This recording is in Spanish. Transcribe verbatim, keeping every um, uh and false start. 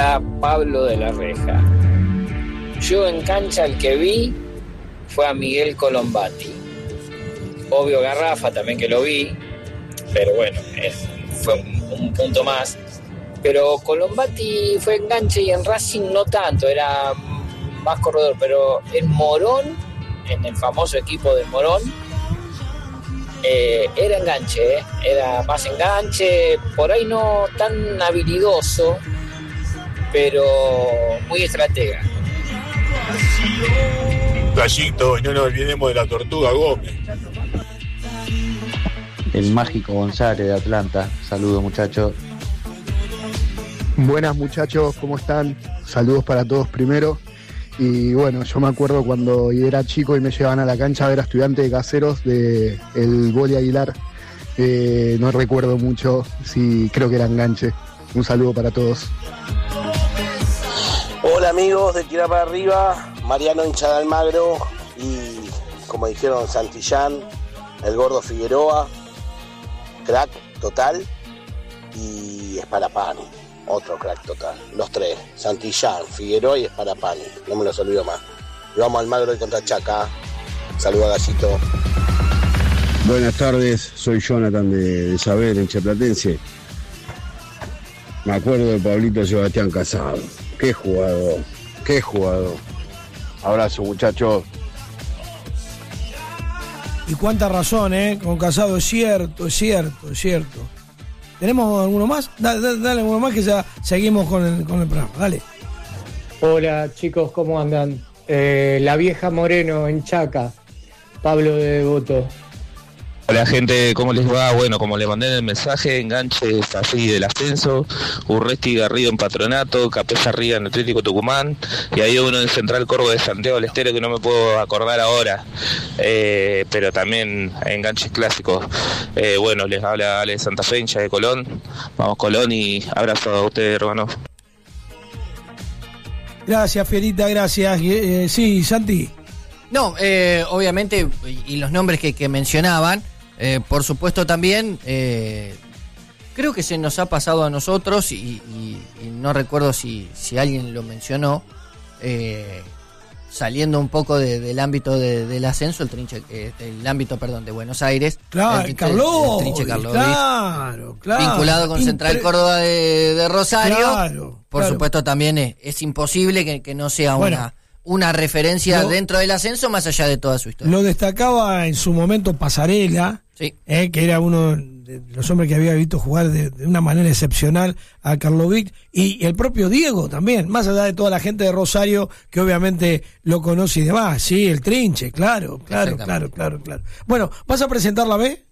está Pablo de la Reja. Yo en cancha el que vi fue a Miguel Colombati. Obvio Garrafa también que lo vi, pero bueno, es, fue un, un punto más. Pero Colombati fue enganche y en Racing no tanto, era más corredor, pero en Morón, en el famoso equipo de Morón, eh, era enganche, eh, era más enganche, por ahí no tan habilidoso, pero muy estratega. Gallito, y no nos olvidemos de la Tortuga Gómez. El mágico González de Atlanta. Saludos, muchachos. Buenas, muchachos, ¿cómo están? Saludos para todos primero. Y bueno, yo me acuerdo cuando era chico y me llevaban a la cancha a ver a Estudiantes de Caseros de el Boli Aguilar. Eh, no recuerdo mucho, sí, creo que era enganche. Un saludo para todos. Hola amigos de Tirar para Arriba, Mariano hincha de Almagro y como dijeron Santillán, el Gordo Figueroa, crack total, y Sparapani, otro crack total, los tres, Santillán, Figueroa y Sparapani, no me los olvido más. Y vamos a Almagro y contra Chaca. Saludos a Gallito. Buenas tardes, soy Jonathan de, de Saber, en Chaplatense. Me acuerdo de Pablito Sebastián Casado. Qué jugador, qué jugador. Abrazo, muchachos. Y cuánta razón, ¿eh? Con Casado, es cierto, es cierto, es cierto. ¿Tenemos alguno más? Dale, dale, dale alguno más que ya seguimos con el, con el programa, dale. Hola chicos, ¿cómo andan? Eh, la vieja Moreno en Chaca, Pablo de Devoto. Hola gente, ¿cómo les va? Bueno, como les mandé en el mensaje, enganches así del ascenso, Urresti Garrido en Patronato, Capesa Ría en Atlético Tucumán, y hay uno en Central Córdoba de Santiago del Estero que no me puedo acordar ahora, eh, pero también enganches clásicos. Eh, bueno, les habla Ale de Santa Fe, hincha de Colón, vamos Colón y abrazo a ustedes, hermanos. Gracias, Fierita, gracias. Eh, sí, Santi. No, eh, obviamente, y los nombres que, que mencionaban, Eh, por supuesto también, eh, creo que se nos ha pasado a nosotros, y, y, y no recuerdo si, si alguien lo mencionó, eh, saliendo un poco de, del ámbito de, del ascenso, el trinche, eh, el ámbito, perdón, de Buenos Aires. Claro, el, Carlos, el trinche Carlos, claro, claro. Vinculado con Impre- Central Córdoba de, de Rosario. Claro, por claro. supuesto también es, es imposible que, que no sea Bueno, una... una referencia lo, dentro del ascenso más allá de toda su historia. Lo destacaba en su momento Pasarela, sí. eh, que era uno de los hombres que había visto jugar de, de una manera excepcional a Karlovic, y el propio Diego también, más allá de toda la gente de Rosario que obviamente lo conoce y demás. Sí, el trinche, claro, claro, claro, claro, claro. Bueno, ¿vas a presentar la B?